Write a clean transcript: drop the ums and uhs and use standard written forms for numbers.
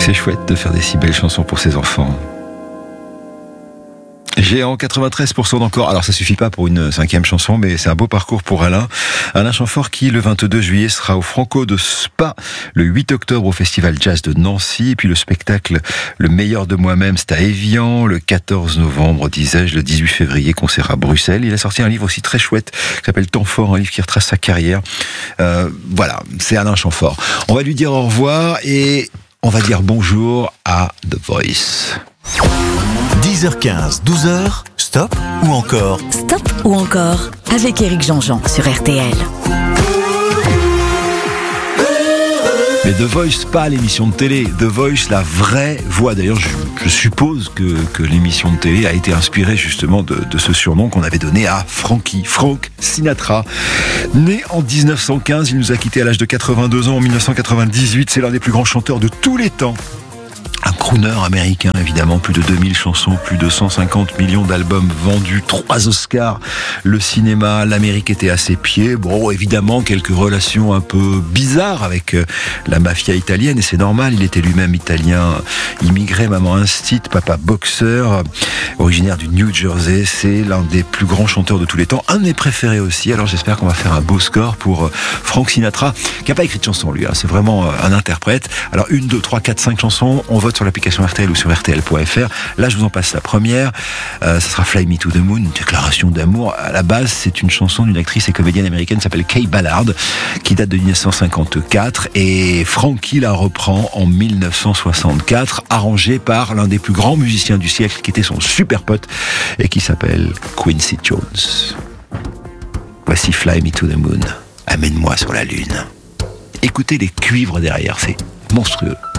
C'est chouette de faire des si belles chansons pour ses enfants. Géant, 93% d'encore. Alors ça suffit pas pour une 5e chanson, mais c'est un beau parcours pour Alain Chamfort qui, le 22 juillet, sera au Franco de Spa, le 8 octobre au Festival Jazz de Nancy, et puis le spectacle Le meilleur de moi-même, c'est à Évian, le 14 novembre, disais-je, le 18 février, concert à Bruxelles. Il a sorti un livre aussi très chouette, qui s'appelle Temps fort, un livre qui retrace sa carrière. Voilà, c'est Alain Chamfort. On va lui dire au revoir et on va dire bonjour à The Voice. 10h15, 12h, stop ou encore? Stop ou encore avec Éric Jean-Jean sur RTL. Mais The Voice, pas l'émission de télé. The Voice, la vraie voix. D'ailleurs, je suppose que l'émission de télé a été inspirée justement de ce surnom qu'on avait donné à Frankie, Frank Sinatra. Né en 1915, il nous a quittés à l'âge de 82 ans en 1998. C'est l'un des plus grands chanteurs de tous les temps. Un crooner américain, évidemment, plus de 2000 chansons, plus de 150 millions d'albums vendus, 3 Oscars, le cinéma, l'Amérique était à ses pieds. Bon, évidemment, quelques relations un peu bizarres avec la mafia italienne, et c'est normal, il était lui-même italien, immigré, maman instite, papa boxeur, originaire du New Jersey. C'est l'un des plus grands chanteurs de tous les temps, un de mes préférés aussi. Alors j'espère qu'on va faire un beau score pour Frank Sinatra, qui n'a pas écrit de chanson, lui, hein. C'est vraiment un interprète. Alors 1, 2, 3, 4, 5 chansons, on vote sur l'application RTL ou sur RTL.fr. Là, je vous en passe la première. Ça sera Fly Me to the Moon, une déclaration d'amour. À la base, c'est une chanson d'une actrice et comédienne américaine qui s'appelle Kay Ballard, qui date de 1954. Et Frankie la reprend en 1964, arrangée par l'un des plus grands musiciens du siècle, qui était son super pote et qui s'appelle Quincy Jones. Voici Fly Me to the Moon. Amène-moi sur la lune. Écoutez les cuivres derrière, c'est monstrueux.